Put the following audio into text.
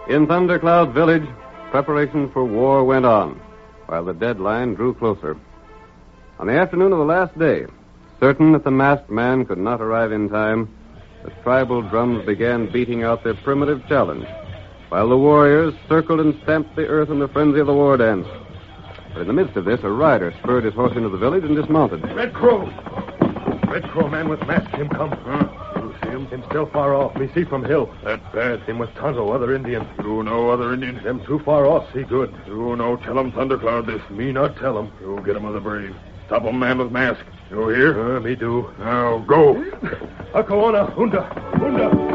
In Thundercloud Village, preparations for war went on, while the deadline drew closer. On the afternoon of the last day, certain that the masked man could not arrive in time, the tribal drums began beating out their primitive challenge, while the warriors circled and stamped the earth in the frenzy of the war dance. But in the midst of this, a rider spurred his horse into the village and dismounted. Red Crow! Red Crow man with mask, him come. You see him? Him still far off. Me see from hill. That's bad. Him with Tonto, other Indian. You know other Indian? Them too far off, see good. You know, tell him Thundercloud this. Me not tell him. You get him with a brave. Stop him, man with mask. You hear? Me do. Now, go. Akawana, Hunda.